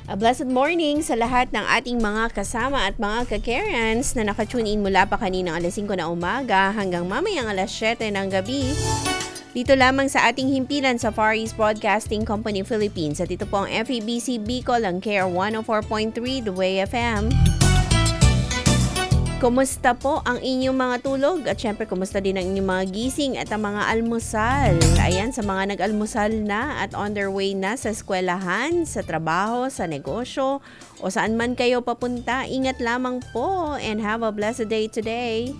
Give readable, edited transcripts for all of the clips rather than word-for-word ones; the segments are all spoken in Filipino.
A blessed morning sa lahat ng ating mga kasama at mga ka-Karens na nakatune in mula pa kaninang alas 5 na umaga hanggang mamayang alas 7 ng gabi. Dito lamang sa ating himpilan sa Far East Broadcasting Company Philippines at ito po ang FEBC Bicol, ang KR 104.3 The Way FM. Kumusta po ang inyong mga tulog? At syempre, kumusta din ang inyong mga gising at ang mga almusal? Ayan, sa mga nag-almusal na at on their way na sa eskwelahan, sa trabaho, sa negosyo, o saan man kayo papunta, ingat lamang po and have a blessed day today.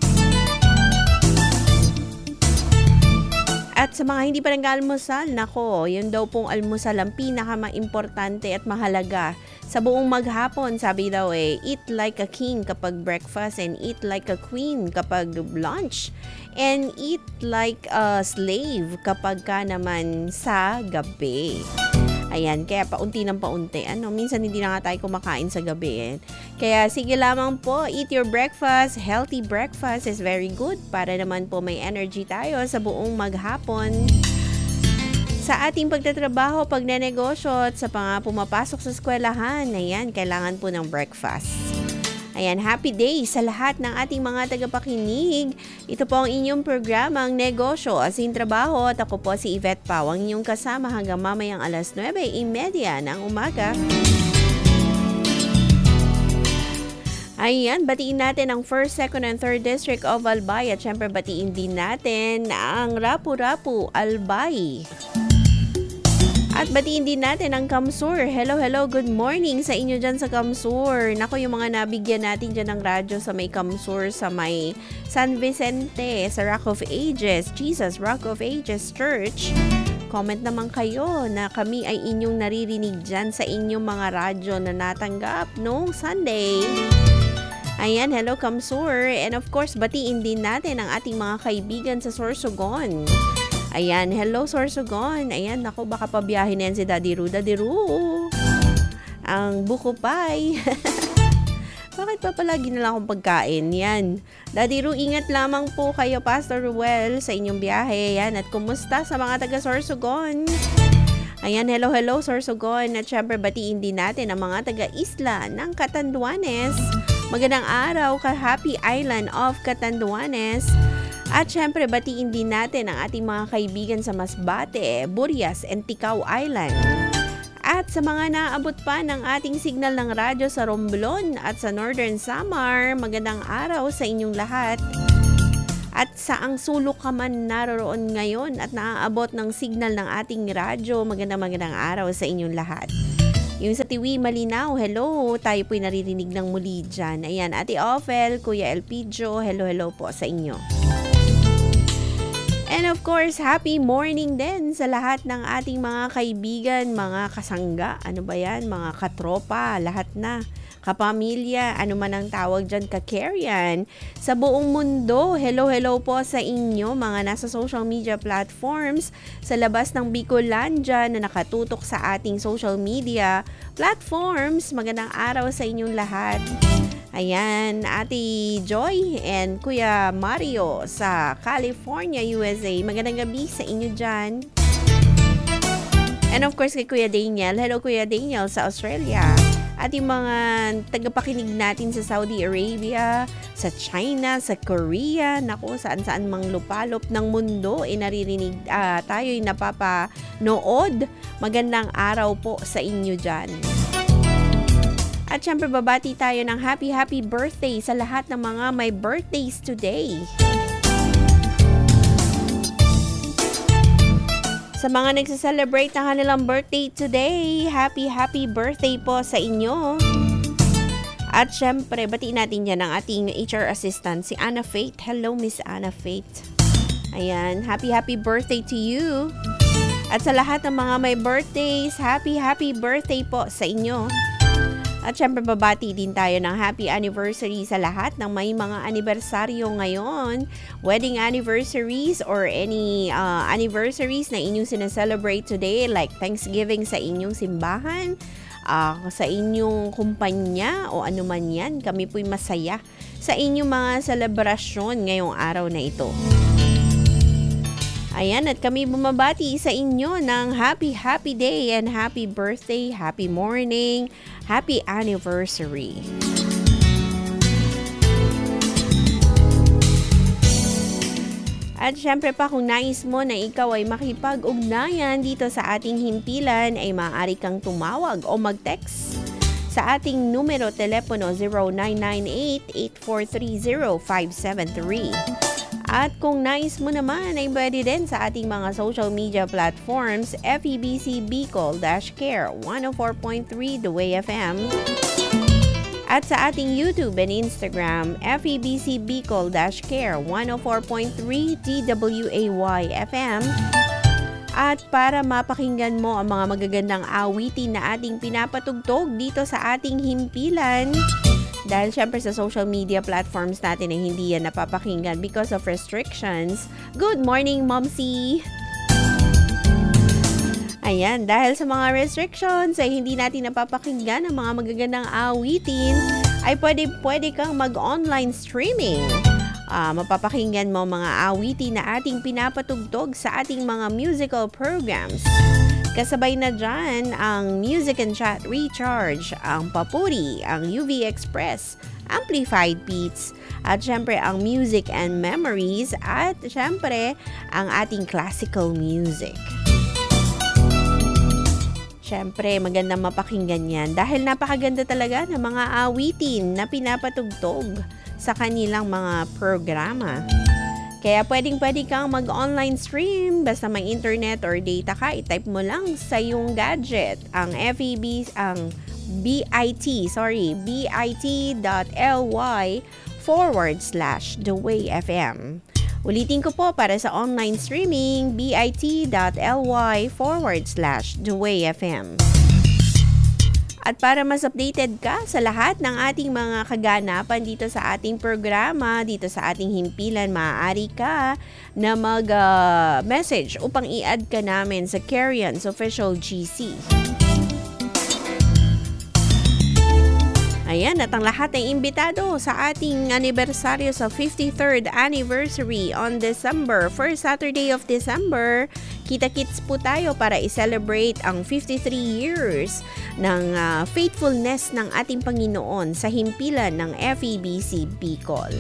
At sa mga hindi pa nag-almusal, nako, yun daw pong almusal ang pinaka-importante at mahalaga. Sa buong maghapon, sabi daw eat like a king kapag breakfast and eat like a queen kapag lunch. And eat like a slave kapag ka naman sa gabi. Ayan, kaya paunti ng paunti. Minsan hindi na nga tayo kumakain sa gabi. Kaya sige lamang po, eat your breakfast. Healthy breakfast is very good para naman po may energy tayo sa buong maghapon. Sa ating pagtatrabaho, pagnenegosyo at sa mga pumapasok sa eskwelahan, ayan, kailangan po ng breakfast. Ayan, happy day sa lahat ng ating mga tagapakinig. Ito po ang inyong programang Negosyo, Asin Trabaho at ako po si Yvette Pau, ang inyong kasama hanggang mamayang alas 9:30 ng umaga. Ayan, batiin natin ang 1st, 2nd, and 3rd District of Albay at syempre batiin din natin ang Rapu-Rapu, Albay. At batiin din natin ang Kamsur. Hello, good morning sa inyo dyan sa Kamsur. Nako, yung mga nabigyan natin dyan ng radyo sa may Kamsur, sa may San Vicente, sa Rock of Ages, Jesus Rock of Ages Church. Comment naman kayo na kami ay inyong naririnig dyan sa inyong mga radyo na natanggap noong Sunday. Ayan, hello Kamsur. And of course, batiin din natin ang ating mga kaibigan sa Sorsogon. Ayan, hello Sorsogon. Ayan, naku, baka pabiyahin na yan si Daddy Ru. Daddy Ru, ang buko pie. Bakit pa palagi na lang akong pagkain? Yan. Daddy Ru, ingat lamang po kayo, Pastor Ruel, sa inyong biyahe. Yan, at kumusta sa mga taga Sorsogon? Ayan, hello Sorsogon. At syempre, batiin din natin ang mga taga-isla ng Catanduanes. Magandang araw ka Happy Island of Catanduanes. At syempre, batiin din natin ang ating mga kaibigan sa Masbate, Burias, and Ticao Island. At sa mga naabot pa ng ating signal ng radyo sa Romblon at sa Northern Samar, magandang araw sa inyong lahat. At saang sulok ka man naroon ngayon at naaabot ng signal ng ating radyo, magandang araw sa inyong lahat. Yung sa Tiwi, Malinaw, hello, tayo po'y naririnig ng muli dyan. Ayan, Ate Ophel, Kuya Elpidio, hello po sa inyo. And of course, happy morning din sa lahat ng ating mga kaibigan, mga kasangga, mga katropa, lahat na, kapamilya, ano man ang tawag dyan, ka-Karian, sa buong mundo. Hello po sa inyo, mga nasa social media platforms, sa labas ng Bicolandia na nakatutok sa ating social media platforms. Magandang araw sa inyong lahat. Ayan, Ate Joy and Kuya Mario sa California, USA. Magandang gabi sa inyo dyan. And of course, kay Kuya Daniel. Hello, Kuya Daniel sa Australia. At yung mga tagapakinig natin sa Saudi Arabia, sa China, sa Korea, naku, saan-saan mang lupalop ng mundo, naririnig tayo'y napapanood. Magandang araw po sa inyo dyan. At syempre, babati tayo ng happy birthday sa lahat ng mga may birthdays today. Sa mga nagsiselebrate ng kanilang birthday today, happy birthday po sa inyo. At syempre, batiin natin yan ang ating HR assistant, si Anna Faith. Hello, Miss Anna Faith. Ayan, happy birthday to you. At sa lahat ng mga may birthdays, happy birthday po sa inyo. At syempre, babati din tayo ng happy anniversary sa lahat ng may mga anibersaryo ngayon. Wedding anniversaries or any anniversaries na inyong sineselebrate today, like Thanksgiving sa inyong simbahan, sa inyong kumpanya o ano man yan. Kami po'y masaya sa inyong mga selebrasyon ngayong araw na ito. Ayan, at kami bumabati sa inyo ng happy day and happy birthday, happy morning, happy anniversary. At syempre pa, kung nais mo na ikaw ay makipag-ugnayan dito sa ating himpilan, ay maaari kang tumawag o mag-text sa ating numero telepono 0998-8430-573. At kung nais mo naman ay pwede din sa ating mga social media platforms, FEBC Bicol-Care 104.3 The Way FM. At sa ating YouTube and Instagram, FEBC Bicol-Care 104.3 DWAY FM. At para mapakinggan mo ang mga magagandang awitin na ating pinapatugtog dito sa ating himpilan, dahil syempre sa social media platforms natin ay hindi yan napapakinggan because of restrictions. Good morning, Momsy! Ayan, dahil sa mga restrictions ay hindi natin napapakinggan ang mga magagandang awitin, ay pwede kang mag-online streaming. Mapapakinggan mo mga awitin na ating pinapatugtog sa ating mga musical programs. Kasabay na dyan ang Music and Chat Recharge, ang Papuri, ang UV Express, Amplified Beats, at syempre ang Music and Memories, at syempre ang ating classical music. Siyempre, magandang mapakinggan yan dahil napakaganda talaga ng mga awitin na pinapatugtog sa kanilang mga programa. Kaya pwede kang mag-online stream basta may internet or data ka, i-type mo lang sa iyong gadget ang bit.ly/thewayfm. Ulitin ko po para sa online streaming, bit.ly/thewayfm. At para mas updated ka sa lahat ng ating mga kaganapan dito sa ating programa, dito sa ating himpilan, maaari ka na mag-message upang i-add ka namin sa Carian's Official GC. Ayan, at ang lahat ay imbitado sa ating anibersaryo sa 53rd anniversary on December, first Saturday of December. Kita-kits po tayo para i-celebrate ang 53 years ng faithfulness ng ating Panginoon sa himpilan ng FEBC Bicol.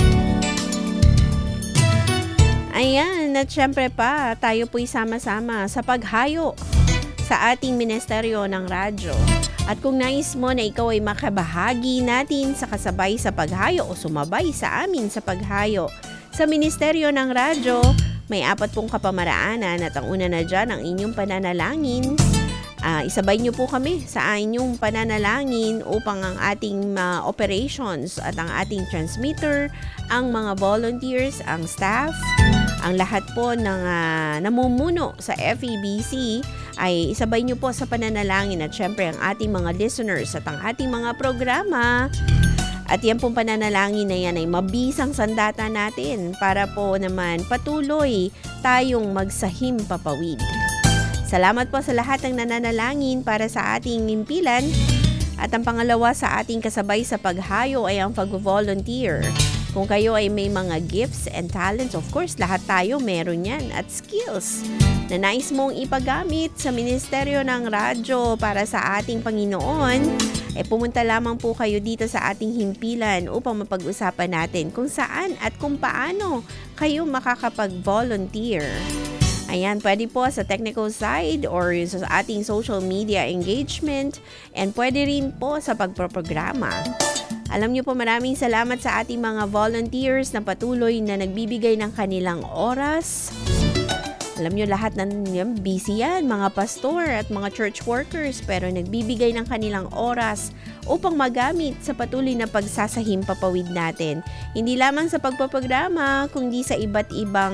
Ayan, at syempre pa, tayo po'y sama-sama sa paghayo sa ating ministeryo ng radyo. At kung nais mo na ikaw ay makabahagi natin sa kasabay sa paghayo o sumabay sa amin sa paghayo sa ministeryo ng radyo, may 4 pong kapamaraanan at ang una na dyan ang inyong pananalangin. Isabay niyo po kami sa inyong pananalangin upang ang ating operations at ang ating transmitter, ang mga volunteers, ang staff, ang lahat po ng namumuno sa FEBC ay isabay niyo po sa pananalangin at syempre ang ating mga listeners at ang ating mga programa. At yan pong pananalangin na yan ay mabisang sandata natin para po naman patuloy tayong magsahim papawid. Salamat po sa lahat ng nananalangin para sa ating himpilan. At ang pangalawa sa ating kasabay sa paghayo ay ang pag-volunteer. Kung kayo ay may mga gifts and talents, of course, lahat tayo meron yan, at skills na nais mong ipagamit sa ministeryo ng radyo para sa ating Panginoon, pumunta lamang po kayo dito sa ating himpilan upang mapag-usapan natin kung saan at kung paano kayo makakapag-volunteer. Ayan, pwede po sa technical side or sa ating social media engagement, and pwede rin po sa pagproprograma. Alam niyo po, maraming salamat sa ating mga volunteers na patuloy na nagbibigay ng kanilang oras. Alam niyo, lahat ng busy yan, mga pastor at mga church workers, pero nagbibigay ng kanilang oras upang magamit sa patuloy na pagsasahim papawid natin. Hindi lamang sa pagpapagrama, kundi sa iba't ibang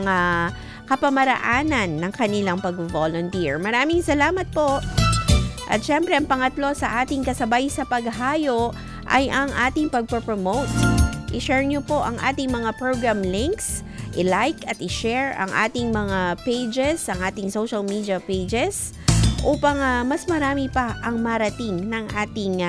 kapamaraanan ng kanilang pag-volunteer. Maraming salamat po. At syempre, ang pangatlo sa ating kasabay sa paghayo ay ang ating pagpropromote. I-share nyo po ang ating mga program links, i-like at i-share ang ating mga pages, ang ating social media pages, upang mas marami pa ang marating ng ating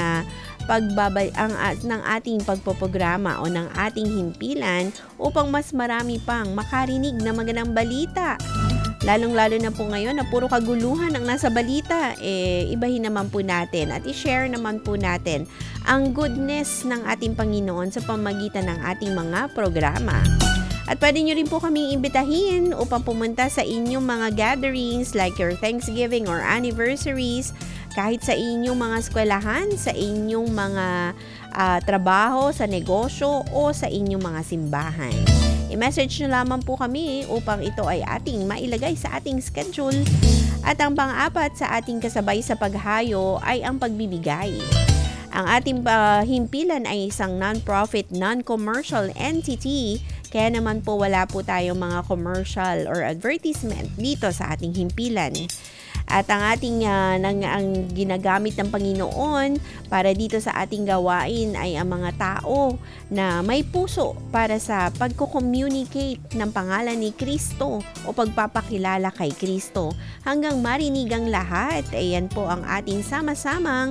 ng ating pagpoprograma o ng ating himpilan, upang mas marami pang makarinig na magandang balita Lalong-lalo na po ngayon na puro kaguluhan ang nasa balita, ibahin naman po natin at i-share naman po natin ang goodness ng ating Panginoon sa pamamagitan ng ating mga programa. At pwede nyo rin po kaming imbitahin upang pumunta sa inyong mga gatherings like your Thanksgiving or anniversaries, kahit sa inyong mga eskwelahan, sa inyong mga trabaho, sa negosyo o sa inyong mga simbahan. I-message nyo lamang po kami upang ito ay ating mailagay sa ating schedule. At ang pang-apat sa ating kasabay sa paghayo ay ang pagbibigay. Ang ating himpilan ay isang non-profit, non-commercial entity, kaya naman po wala po tayong mga commercial or advertisement dito sa ating himpilan. At ang ating ang ginagamit ng Panginoon para dito sa ating gawain ay ang mga tao na may puso para sa pagko-communicate ng pangalan ni Kristo o pagpapakilala kay Kristo. Hanggang marinig ang lahat, ayan po ang ating sama-samang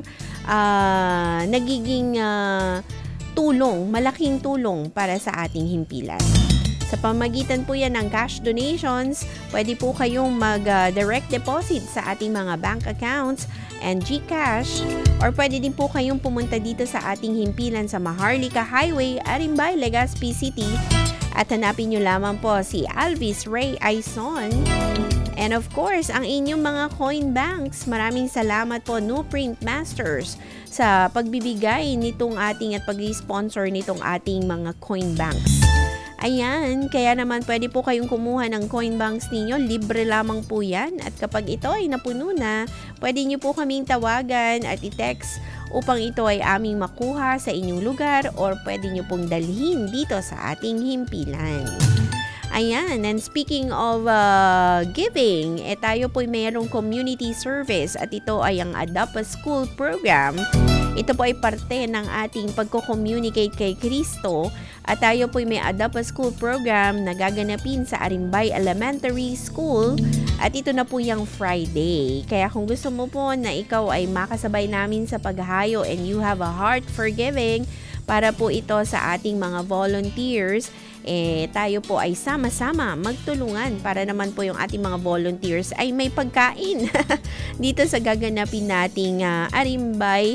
nagiging tulong, malaking tulong para sa ating himpilan. Sa pamagitan po yan ng cash donations, pwede po kayong mag-direct deposit sa ating mga bank accounts and GCash, or pwede din po kayong pumunta dito sa ating himpilan sa Maharlika Highway, Arimbay, Legazpi City, at hanapin nyo lamang po si Alvis Ray Aison. And of course, ang inyong mga coin banks. Maraming salamat po, New Print Masters, sa pagbibigay nitong ating at pag-sponsor nitong ating mga coin banks. Ayan, kaya naman pwede po kayong kumuha ng coin banks ninyo. Libre lamang po yan. At kapag ito ay napuno na, pwede nyo po kaming tawagan at i-text upang ito ay aming makuha sa inyong lugar or pwede nyo pong dalhin dito sa ating himpilan. Ayan, and speaking of giving, tayo po ay mayroong community service at ito ay ang Adopt a School program. Ito po ay parte ng ating pagko-communicate kay Kristo at tayo po ay may Adopt a School program na gaganapin sa Arimbay Elementary School at ito na po yung Friday. Kaya kung gusto mo po na ikaw ay makasabay namin sa paghayo and you have a heart for giving para po ito sa ating mga volunteers, tayo po ay sama-sama magtulungan para naman po yung ating mga volunteers ay may pagkain dito sa gaganapin nating Arimbay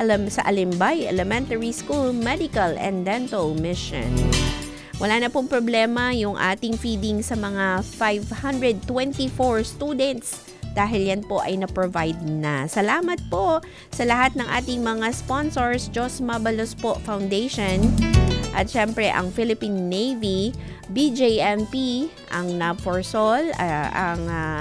Elementary School Medical and Dental Mission. Wala na pong problema yung ating feeding sa mga 524 students dahil yan po ay na-provide na. Salamat po sa lahat ng ating mga sponsors, Diyos Mabalos po Foundation, at syempre ang Philippine Navy, BJMP, ang NAVFORSOL, ang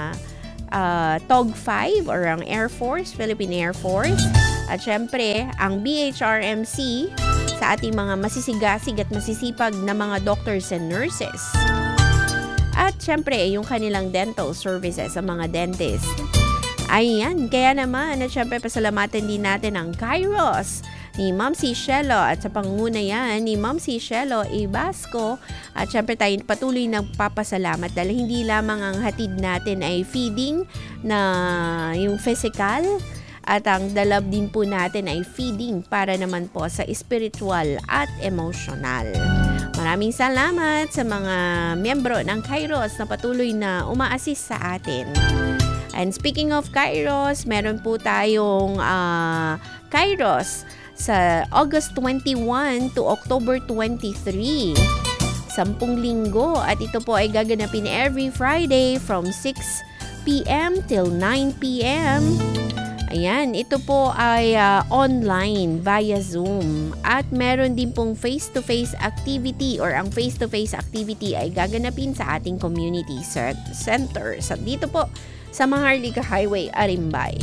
TOG-5 or ang Air Force, Philippine Air Force, at syempre ang BHRMC sa ating mga masisigasig at masisipag na mga doctors and nurses. At syempre, yung kanilang dental services sa mga dentist. Ayan, kaya naman, at syempre pasalamatan din natin ang Kairos ni Ma'am C. Shelo at sa pangunguna yan ni Ma'am C. Shelo Basco. At syempre tayo patuloy nagpapasalamat dahil hindi lamang ang hatid natin ay feeding na yung physical, at ang dalab din po natin ay feeding para naman po sa spiritual at emotional. Maraming salamat sa mga miyembro ng Kairos na patuloy na uma-assist sa atin. And speaking of Kairos, meron po tayong Kairos sa August 21 to October 23. 10 linggo at ito po ay gaganapin every Friday from 6 p.m. till 9 p.m. Ayan, ito po ay online via Zoom at meron din pong face-to-face activity or ang face-to-face activity ay gaganapin sa ating community center. So, dito po sa Maharlika Highway, Arimbay.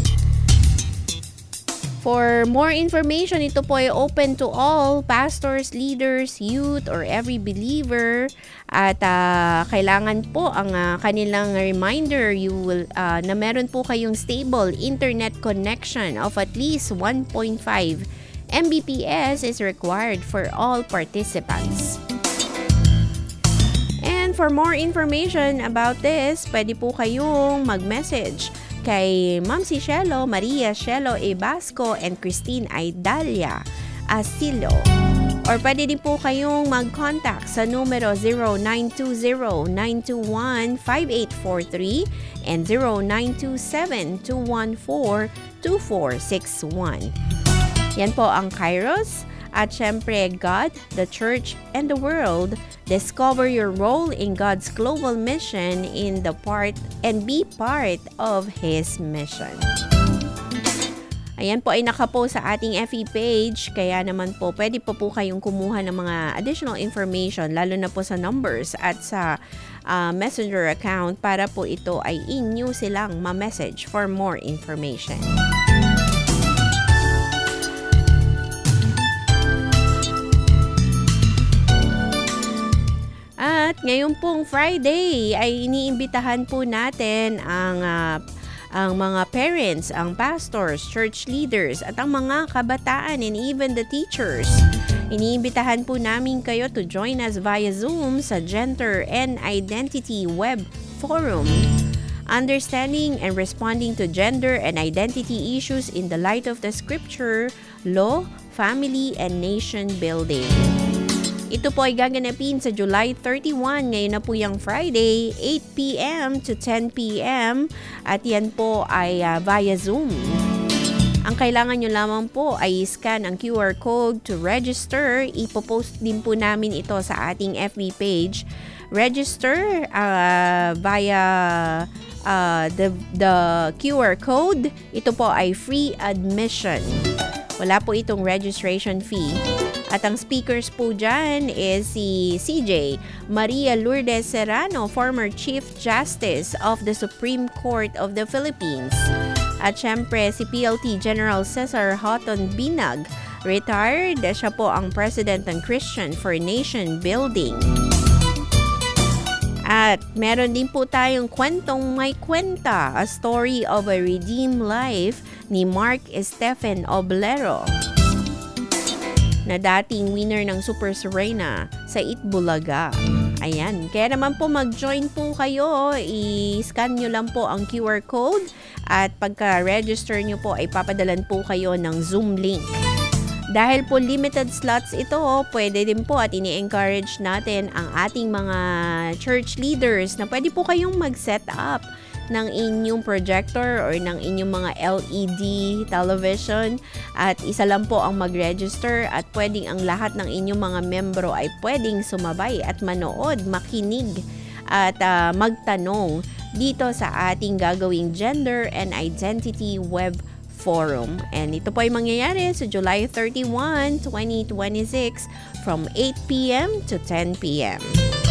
For more information, ito po ay open to all pastors, leaders, youth, or every believer. At kailangan po ang kanilang reminder na meron po kayong stable internet connection of at least 1.5 Mbps is required for all participants. And for more information about this, pwede po kayong mag-message kay Ma'am si Shelo, Maria Shelo Basco, and Christine Aidalia Asilo. Or pwede din po kayong mag-contact sa numero 0920-921-5843 and 0927-214-2461. Yan po ang Kairos. At syempre, God, the Church, and the world. Discover your role in God's global mission and be part of His mission. Ayan po ay nakapost sa ating FB page, kaya naman po pwede po kayong kumuha ng mga additional information, lalo na po sa numbers at sa messenger account para po ito ay inyo silang ma-message for more information. At ngayon pong Friday ay iniimbitahan po natin ang mga parents, ang pastors, church leaders, at ang mga kabataan and even the teachers. Iniimbitahan po namin kayo to join us via Zoom sa Gender and Identity Web Forum. Understanding and responding to gender and identity issues in the light of the scripture, law, family, and nation building. Ito po ay gaganapin sa July 31, ngayon na po yung Friday, 8 p.m. to 10 p.m. At yan po ay via Zoom. Ang kailangan nyo lamang po ay scan ang QR code to register. Ipopost din po namin ito sa ating FB page. Register via the QR code. Ito po ay free admission. Wala po itong registration fee. At ang speakers po dyan is si CJ Maria Lourdes Serrano, former Chief Justice of the Supreme Court of the Philippines. At syempre si PLT General Cesar Hoton Binag, retired. Siya po ang President ng Christian for Nation Building. At meron din po tayong kwentong may kwenta, a story of a redeemed life ni Mark Stephen Oblero, na dating winner ng Super Serena sa Itbulaga. Ayan. Kaya naman po mag-join po kayo. I-scan nyo lang po ang QR code at pagka-register nyo po ay papadalan po kayo ng Zoom link. Dahil po limited slots ito, pwede din po at ini-encourage natin ang ating mga church leaders na pwede po kayong mag-set up ng inyong projector or ng inyong mga LED television at isa lang po ang mag-register at pwedeng ang lahat ng inyong mga membro ay pwedeng sumabay at manood, makinig at magtanong dito sa ating gagawing Gender and Identity Web Forum. And ito po ay mangyayari sa July 31, 2026 from 8 p.m. to 10 p.m.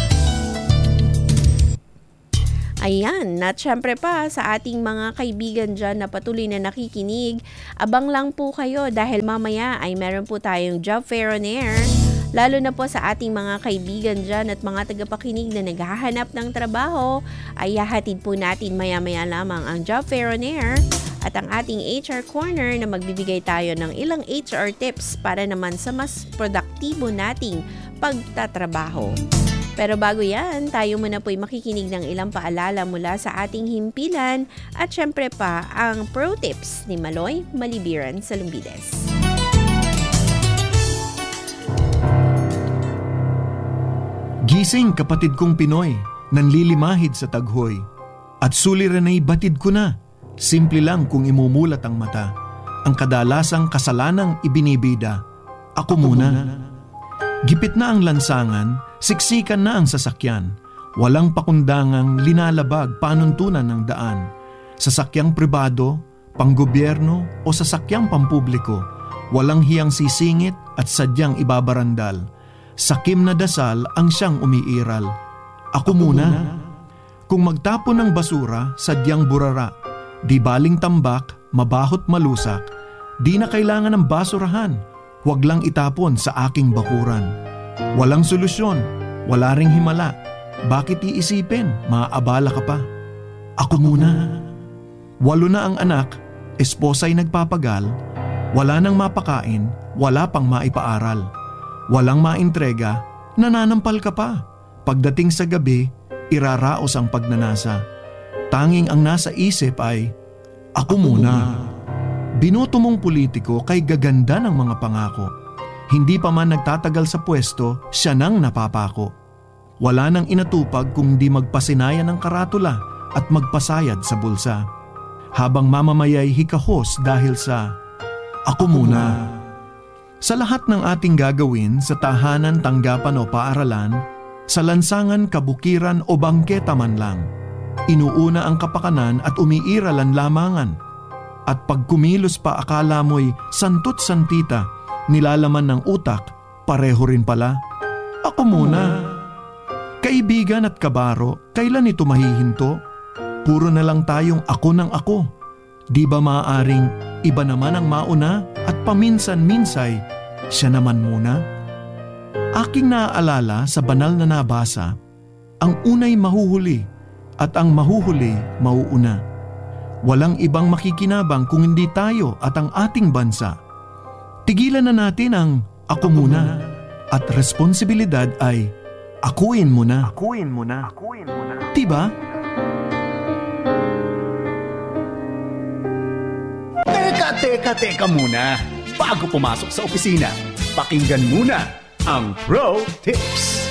Ayan, at syempre pa sa ating mga kaibigan dyan na patuloy na nakikinig, abang lang po kayo dahil mamaya ay meron po tayong job fair on air. Lalo na po sa ating mga kaibigan dyan at mga tagapakinig na naghahanap ng trabaho, ay hahatid po natin maya-maya lamang ang job fair on air at ang ating HR Corner na magbibigay tayo ng ilang HR tips para naman sa mas produktibo nating pagtatrabaho. Pero bago yan, tayo muna po'y makikinig ng ilang paalala mula sa ating himpilan at syempre pa ang pro tips ni Maloy Malibiran sa Lumbides. Gising kapatid kong Pinoy, nanlilimahid sa taghoy. At suliran ay batid ko na, simple lang kung imumulat ang mata. Ang kadalasang kasalanang ibinibida, ako muna. Gipit na ang lansangan, siksikan na ang sasakyan. Walang pakundangang linalabag panuntunan ng daan. Sasakyang pribado, panggobyerno o sasakyang pampubliko, walang hiyang sisingit at sadyang ibabarandal. Sakim na dasal ang siyang umiiral. Ako muna. Kung magtapon ng basura, sadyang burara. Di baling tambak, mabahot malusak. Di na kailangan ng basurahan. Huwag lang itapon sa aking bakuran. Walang solusyon, wala ring himala. Bakit iisipin, maaabala ka pa? Ako muna. 8 na ang anak, esposa'y nagpapagal. Wala nang mapakain, wala pang maipaaral. Walang maintrega, nananampal ka pa. Pagdating sa gabi, iraraos ang pagnanasa. Tanging ang nasa isip ay, ako muna. Binoto mong politiko kay gaganda ng mga pangako. Hindi pa man nagtatagal sa pwesto, siya nang napapako. Wala nang inatupag kung di magpasinaya ng karatula at magpasayad sa bulsa. Habang mamamayay hikahos dahil sa "Ako muna." Sa lahat ng ating gagawin sa tahanan, tanggapan o paaralan, sa lansangan, kabukiran o bangketa man lang, inuuna ang kapakanan at umiiral ang lamangan. At pag kumilos pa akala mo'y santot santita, nilalaman ng utak, pareho rin pala. Ako muna. Kaibigan at kabaro, kailan ito mahihinto? Puro na lang tayong ako ng ako. Di ba maaaring iba naman ang mauna at paminsan-minsay siya naman muna? Aking naaalala sa banal na nabasa, ang unay mahuhuli at ang mahuhuli mauuna. Walang ibang makikinabang kung hindi tayo at ang ating bansa. Tigilan na natin ang ako muna at responsibilidad ay akuin mo na. Akuin mo na. Akuin mo na. Diba? Teka muna. Bago pumasok sa opisina, pakinggan muna ang Pro Tips.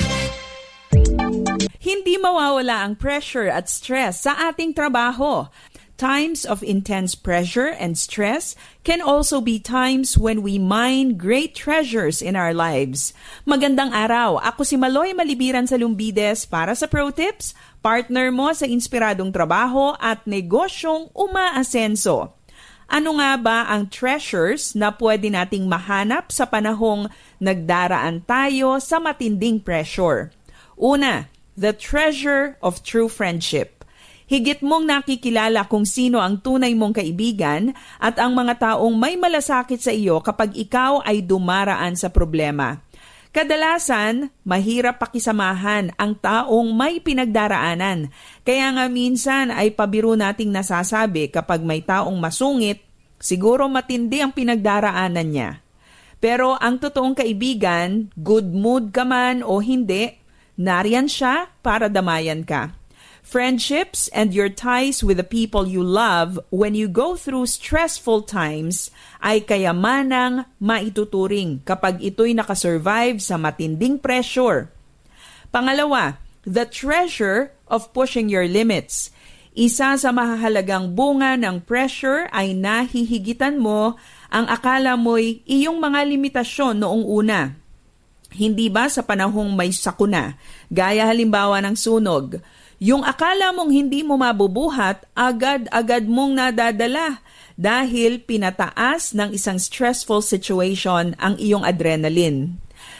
Hindi mawawala ang pressure at stress sa ating trabaho. Times of intense pressure and stress can also be times when we mine great treasures in our lives. Magandang araw, ako si Maloy Malibiran sa Lumbides para sa Pro Tips, partner mo sa inspiradong trabaho at negosyong umaasenso. Ano nga ba ang treasures na pwede nating mahanap sa panahong nagdaraan tayo sa matinding pressure? Una, the treasure of true friendship. Higit mong nakikilala kung sino ang tunay mong kaibigan at ang mga taong may malasakit sa iyo kapag ikaw ay dumaraan sa problema. Kadalasan, mahirap pakisamahan ang taong may pinagdaraanan. Kaya nga minsan ay pabiro nating nasasabi kapag may taong masungit, siguro matindi ang pinagdaraanan niya. Pero ang totoong kaibigan, good mood ka man o hindi, nariyan siya para damayan ka. Friendships and your ties with the people you love when you go through stressful times ay kayamanang maituturing kapag ito'y nakasurvive sa matinding pressure. Pangalawa, the treasure of pushing your limits. Isa sa mahahalagang bunga ng pressure ay nahihigitan mo ang akala mo'y iyong mga limitasyon noong una. Hindi ba sa panahong may sakuna, gaya halimbawa ng sunog, yung akala mong hindi mo mabubuhat, agad-agad mong nadadala dahil pinataas ng isang stressful situation ang iyong adrenaline.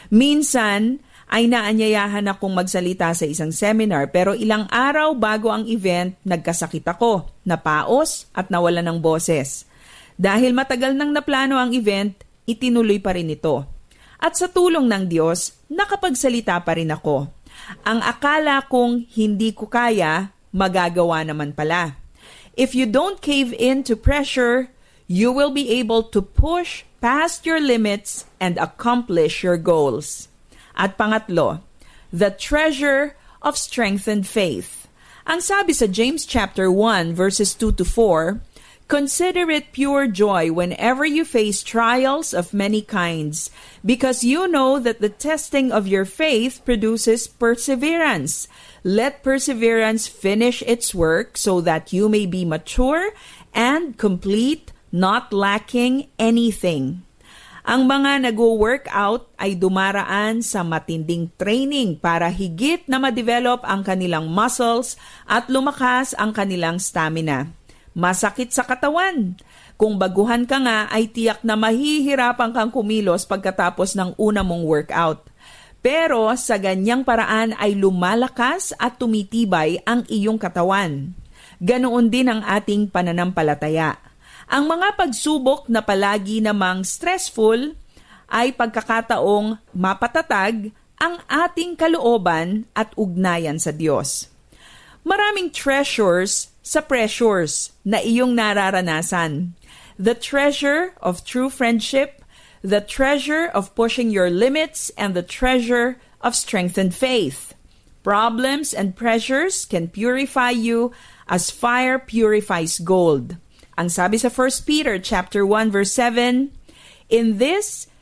Minsan ay naanyayahan akong magsalita sa isang seminar pero ilang araw bago ang event, nagkasakit ako, napaos at nawala ng boses. Dahil matagal nang naplano ang event, itinuloy pa rin ito. At sa tulong ng Diyos, nakapagsalita pa rin ako. Ang akala kong hindi ko kaya, magagawa naman pala. If you don't cave in to pressure, you will be able to push past your limits and accomplish your goals. At pangatlo, the treasure of strengthened faith. Ang sabi sa James chapter 1 verses 2 to 4, consider it pure joy whenever you face trials of many kinds, because you know that the testing of your faith produces perseverance. Let perseverance finish its work so that you may be mature and complete, not lacking anything. Ang mga nag-workout ay dumaraan sa matinding training para higit na ma-develop ang kanilang muscles at lumakas ang kanilang stamina. Masakit sa katawan. Kung baguhan ka nga ay tiyak na mahihirapan kang kumilos pagkatapos ng una mong workout. Pero sa ganyang paraan ay lumalakas at tumitibay ang iyong katawan. Ganoon din ang ating pananampalataya. Ang mga pagsubok na palagi namang stressful ay pagkakataong mapatatag ang ating kalooban at ugnayan sa Diyos. Maraming treasures sa pressures na iyong nararanasan. The treasure of true friendship, the treasure of pushing your limits, and the treasure of strengthened faith. Problems and pressures can purify you as fire purifies gold. Ang sabi sa 1 Peter chapter 1 verse 7, in this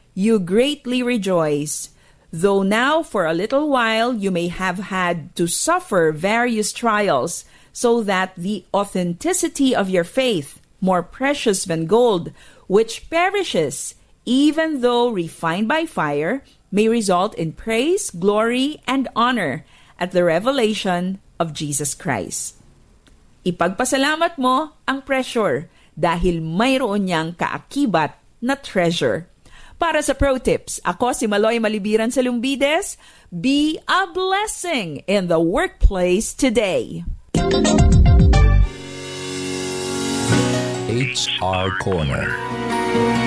you greatly rejoice, though now for a little while you may have had to suffer various trials, so that the authenticity of your faith, more precious than gold, which perishes, even though refined by fire, may result in praise, glory, and honor at the revelation of Jesus Christ. Ipagpasalamat mo ang pressure dahil mayroon niyang kaakibat na treasure. Para sa Pro Tips, ako si Maloy Malibiran sa Lumbides. Be a blessing in the workplace today. HR Corner.